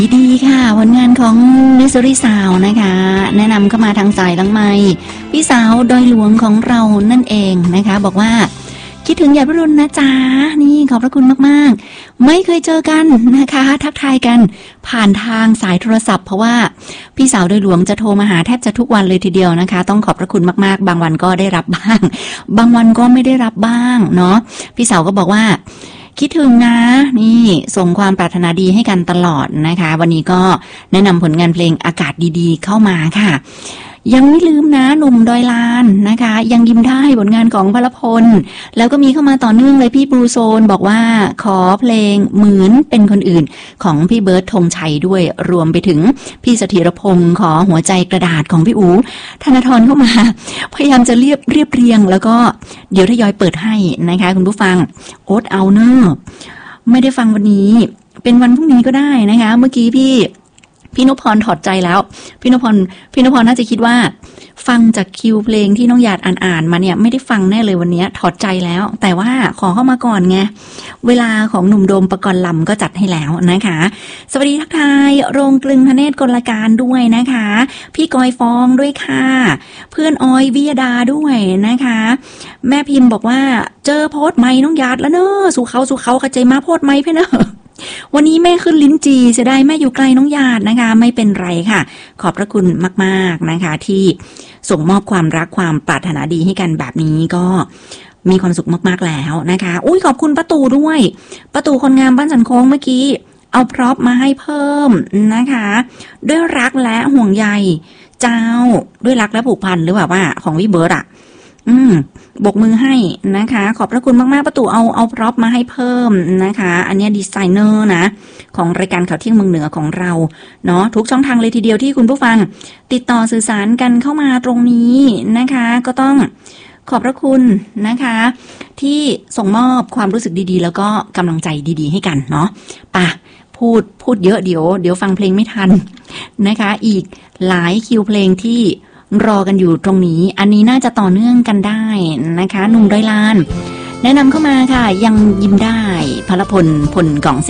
ดีค่ะผลงานของนิสริสาวนะคะแนะนำเข้ามาทางสายลังไมพี่สาวดอยหลวงของเรานั่นเองนะคะบอกว่าคิดถึงยายพิรุณนะจ๊ะนี่ขอบพระคุณมากๆไม่เคยเจอกันนะคะทักทายกันผ่านทางสายโทรศัพท์เพราะว่าพี่สาวดอยหลวงจะโทรมาหาแทบจะทุกวันเลยทีเดียวนะคะต้องขอบพระคุณมากๆบางวันก็ได้รับบ้างบางวันก็ไม่ได้รับบ้างเนาะพี่สาวก็บอกว่าคิดถึงนะนี่ส่งความปรารถนาดีให้กันตลอดนะคะวันนี้ก็แนะนำผลงานเพลงอากาศดีๆเข้ามาค่ะยังไม่ลืมนะหนุ่มดอยลานนะคะยังยิ้มได้ผลงานของพลพลแล้วก็มีเข้ามาต่อเนื่องเลยพี่บลูโซนบอกว่าขอเพลงเหมือนเป็นคนอื่นของพี่เบิร์ดธงชัยด้วยรวมไปถึงพี่เสถียรพงศ์ขอหัวใจกระดาษของพี่อู๋ธนทรเข้ามาพยายามจะเรียบเรียงแล้วก็เดี๋ยวทยอยเปิดให้นะคะคุณผู้ฟังโอ๊ตเอาเนอะไม่ได้ฟังวันนี้เป็นวันพรุ่งนี้ก็ได้นะคะเมื่อกี้พี่นพพรถอดใจแล้วพี่นพพรน่าจะคิดว่าฟังจากคิวเพลงที่น้องหยาดอ่านมาเนี่ยไม่ได้ฟังแน่เลยวันนี้ถอดใจแล้วแต่ว่าขอเข้ามาก่อนไงเวลาของหนุ่มโดมปกรณ์ลำก็จัดให้แล้วนะคะสวัสดีทักทายโรงกลึงธเนศกลการด้วยนะคะพี่กอยฟองด้วยค่ะเพื่อนออยวิยดาด้วยนะคะแม่พิมพ์บอกว่าเจอโพสต์ใหม่น้องหยาดแล้วเนอะสู่เขาเข้าใจมาโพสต์ใหม่เพื่อนเนอะวันนี้แม่ขึ้นลิ้นจีเสียดายแม่อยู่ไกลน้องหยาดนะคะไม่เป็นไรค่ะขอบพระคุณมากๆนะคะที่ส่งมอบความรักความปรารถนาดีให้กันแบบนี้ก็มีความสุขมากๆแล้วนะคะอุ้ยขอบคุณป้าตู่ด้วยป้าตู่คนงามบ้านสันโค้งเมื่อกี้เอาพร็อพมาให้เพิ่มนะคะด้วยรักและห่วงใยเจ้าด้วยรักและผูกพันหรือแบบว่าของพี่เบิร์ดอ่ะบกมือให้นะคะขอบพระคุณมากๆป้าตู่เอาพร็อพมาให้เพิ่มนะคะอันนี้ดีไซเนอร์นะของรายการข่าวเที่ยงเมืองเหนือของเราเนาะทุกช่องทางเลยทีเดียวที่คุณผู้ฟังติดต่อสื่อสารกันเข้ามาตรงนี้นะคะก็ต้องขอบพระคุณนะคะที่ส่งมอบความรู้สึกดีๆแล้วก็กำลังใจดีๆให้กันเนาะป่ะพูดเยอะเดี๋ยวฟังเพลงไม่ทันนะคะอีกหลายคิวเพลงที่รอกันอยู่ตรงนี้อันนี้น่าจะต่อเนื่องกันได้นะคะหนุ่มดอยลานแนะนำเข้ามาค่ะยังยิ้มได้พลพลกล่องศิ